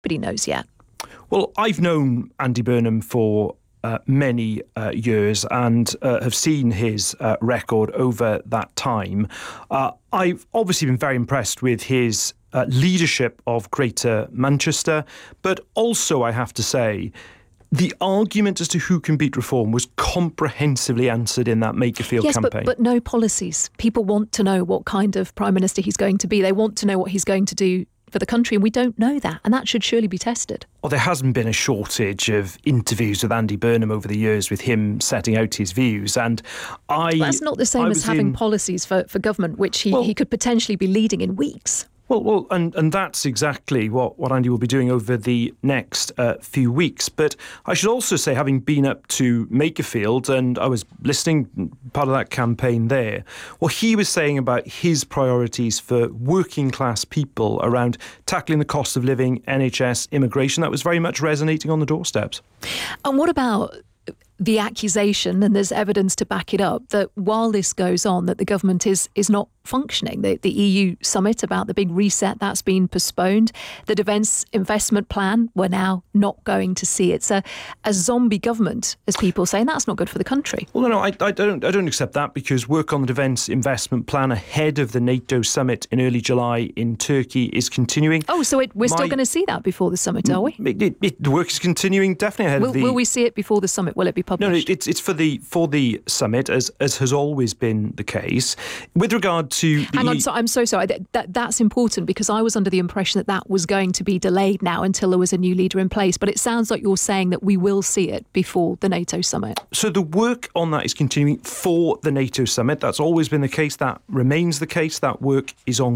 nobody knows yet. Well, I've known Andy Burnham for many years and have seen his record over that time. I've obviously been very impressed with his leadership of Greater Manchester, but also, I have to say, the argument as to who can beat reform was comprehensively answered in that Make a Field campaign. But no policies. People want to know what kind of Prime Minister he's going to be. They want to know what he's going to do for the country, and we don't know that, and that should surely be tested. Well, there hasn't been a shortage of interviews with Andy Burnham over the years with him setting out his views, and that's not the same as having policies for government, which he could potentially be leading in weeks. Well, and that's exactly what Andy will be doing over the next few weeks. But I should also say, having been up to Makerfield, and I was listening part of that campaign there, what he was saying about his priorities for working class people around tackling the cost of living, NHS, immigration, that was very much resonating on the doorsteps. And what about the accusation, and there's evidence to back it up, that while this goes on, that the government is not functioning? The EU summit about the big reset, that's been postponed. The defence investment plan, we're now not going to see. It's a zombie government, as people say, and that's not good for the country. Well, no, I don't accept that, because work on the defence investment plan ahead of the NATO summit in early July in Turkey is continuing. Oh, so we're still going to see that before the summit, are we? The work is continuing definitely ahead of the... Will we see it before the summit? Will it be published? No, it's for the summit, as has always been the case. With regard to... Hang on, I'm so sorry. That's important, because I was under the impression that was going to be delayed now until there was a new leader in place. But it sounds like you're saying that we will see it before the NATO summit. So the work on that is continuing for the NATO summit. That's always been the case. That remains the case. That work is on.